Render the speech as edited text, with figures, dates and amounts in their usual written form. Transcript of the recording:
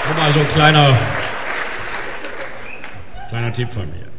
Nur mal so ein kleiner Tipp von mir.